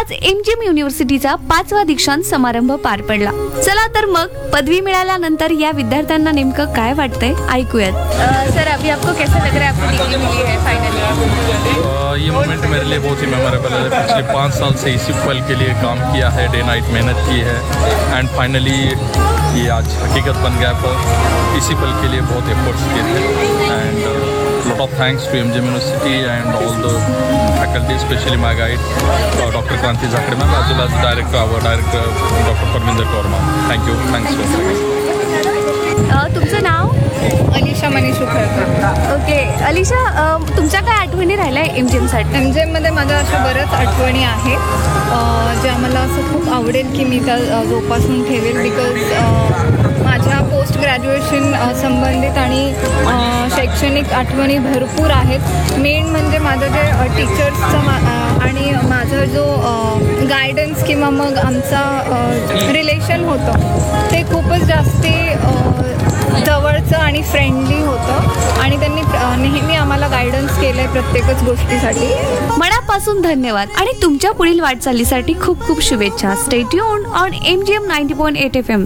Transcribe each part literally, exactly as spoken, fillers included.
आज एमजीएम युनिव्हर्सिटीचा पाचवा दीक्षांत समारंभ पार पडला. चला तर मग पदवी मिळाल्यानंतर या विद्यार्थ्यांना नेमकं काय वाटतंय ऐकूयात. सर अभी आपको कैसा लग रहा है, आपको डिग्री मिली है फाइनली? ये मोमेंट मेरे लिए बहुत ही मेमोरेबल है. पिछले पाँच साल से इसी पल के लिए काम किया है, डे नाइट मेहनत की है एंड फाइनली ये आज हकीकत बन गया. पर इसी पल के लिए बहुत एफर्ट्स किए थे end lot of thanks to M G M University and all the faculty, especially my guide, uh, Doctor Kranti Zakade ma'am, as well as the director, our director, Doctor Parminder Kaur ma'am. Thank you. Thanks once again. तुमचं नाव? Alisha Manish उखळकर. Okay Alisha, तुमच्या काय आठवणी राहिल्या एमजीएमसाठी? M G एममध्ये माझ्या अशा बऱ्याच आठवणी आहेत अ, ज्या मला असं खूप आवडेल की मी त्या अ, जोपासून ठेवेल. बिकॉज माझ्या पोस्ट ग्रॅज्युएशन अ, संबंधित आणि अ, शैक्षणिक आठवणी भरपूर आहेत. मेन म्हणजे माझं जे टीचर्सचं मा अ, आणि माझा जो गायडन्स किंवा मग आमचा रिलेशन होतं ते खूपच जास्ती अ, जवळचं आणि फ्रेंडली होतं आणि त्यांनी अ, नेहमी आम्हाला गायडन्स केलं आहे प्रत्येकच गोष्टीसाठी. मनापासून धन्यवाद आणि तुमच्या पुढील वाटचालीसाठी खूप खूप शुभेच्छा. Stay tuned on MGM ninety point eight F M.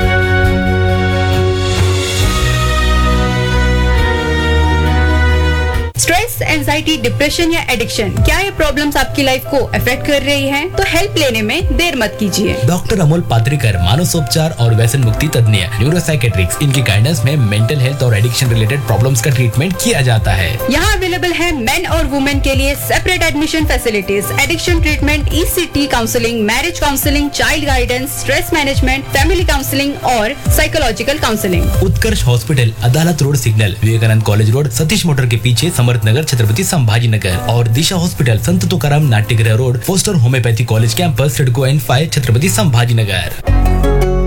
Stress, anxiety, depression या एडिक्शन, क्या ये प्रॉब्लम्स आपकी लाइफ को अफेक्ट कर रही हैं? तो हेल्प लेने में देर मत कीजिए. डॉक्टर अमोल पात्रिकर, मानसोपचार और व्यसन मुक्ति तज्ञ, न्यूरोसाइकेट्रिक्स, इनकी गाइडेंस में मेंटल हेल्थ और एडिक्शन रिलेटेड प्रॉब्लम्स का ट्रीटमेंट किया जाता है. यहाँ अवेलेबल है मेन और वुमेन के लिए separate admission facilities, addiction treatment, ECT counselling, marriage counselling, child guidance, stress management, family counselling और साइकोलॉजिकल काउंसलिंग. उत्कर्ष हॉस्पिटल, अदालत road signal, Vivekananda college road, Satish motor के पीछे, समर्थ नगर, छत्रपति संभाजीनगर. और दिशा हॉस्पिटल, संत तुकाराम नाट्यगृह road, poster homeopathy college campus, CIDCO end five, Chhatrapati Sambhajinagar.